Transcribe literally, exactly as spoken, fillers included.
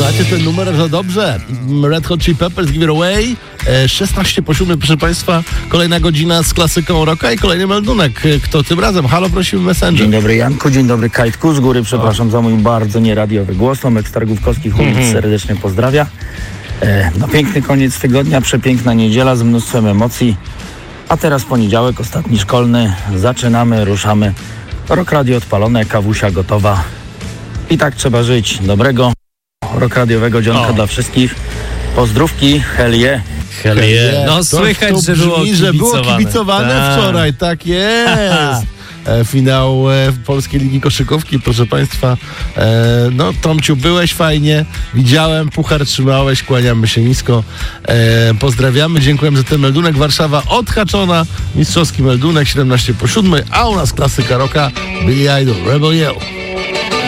Znacie ten numer za dobrze. Red Hot Chili Peppers, Give It Away. szesnaście po siódmej, proszę Państwa, kolejna godzina z klasyką rocka i kolejny meldunek. Kto tym razem? Halo, prosimy Messenger. Dzień dobry Janku, dzień dobry Kajtku. Z góry przepraszam o. za mój bardzo nieradiowy głos. Tomek Stargówkowski mm-hmm. serdecznie pozdrawia. E, no piękny koniec tygodnia, przepiękna niedziela z mnóstwem emocji. A teraz poniedziałek, ostatni szkolny. Zaczynamy, ruszamy. Rock Radio odpalone, kawusia gotowa. I tak trzeba żyć. Dobrego rock radiowego dzionka o. dla wszystkich. Pozdrówki, hell yeah. Hell yeah. No to, słychać, to że, brzmi, było że było kibicowane Ta. wczoraj, tak jest. E, finał e, Polskiej Ligi Koszykówki, proszę Państwa. E, no, Tomciu, byłeś fajnie, widziałem, puchar trzymałeś, kłaniamy się nisko. E, pozdrawiamy, dziękujemy za ten meldunek. Warszawa odhaczona, mistrzowski meldunek, siedemnaście po siódmej, a u nas klasyka rocka, Billy Idol, Rebel Yell.